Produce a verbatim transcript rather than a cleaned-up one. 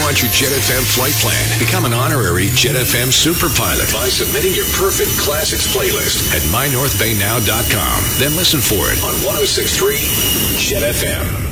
want your Jet F M flight plan? Become an honorary Jet F M super pilot by submitting your perfect classics playlist at my north bay now dot com. Then listen for it on one oh six point three Jet F M.